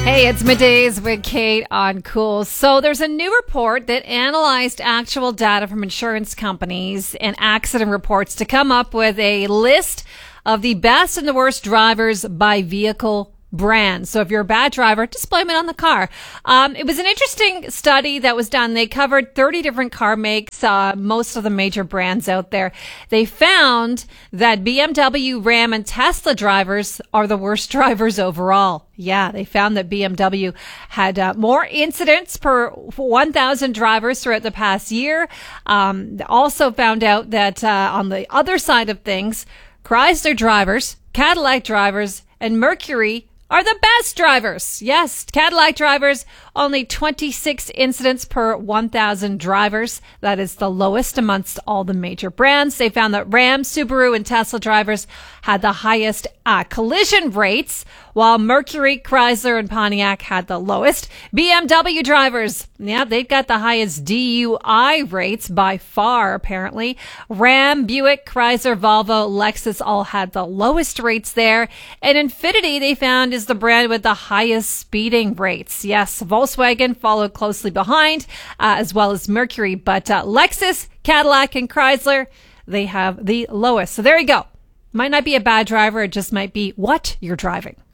Hey, it's Middays with Kate on Cool. So there's a new report that analyzed actual data from insurance companies and accident reports to come up with a list of the best and the worst drivers by vehicle brand. So if you're a bad driver, just blame it on the car. It was an interesting study that was done. They covered 30 different car makes, most of the major brands out there. They found that BMW, Ram, and Tesla drivers are the worst drivers overall. Yeah, they found that BMW had more incidents per 1,000 drivers throughout the past year. They also found out that on the other side of things, Chrysler drivers, Cadillac drivers, and Mercury are the best drivers. Yes, Cadillac drivers, only 26 incidents per 1,000 drivers. That is the lowest amongst all the major brands. They found that Ram, Subaru, and Tesla drivers had the highest collision rates, while Mercury, Chrysler, and Pontiac had the lowest. BMW drivers, yeah, they've got the highest DUI rates by far, apparently. Ram, Buick, Chrysler, Volvo, Lexus all had the lowest rates there. And Infiniti, they found, is the brand with the highest speeding rates. Yes, Volkswagen followed closely behind, as well as Mercury. But Lexus, Cadillac, and Chrysler, they have the lowest. So there you go. Might not be a bad driver. It just might be what you're driving.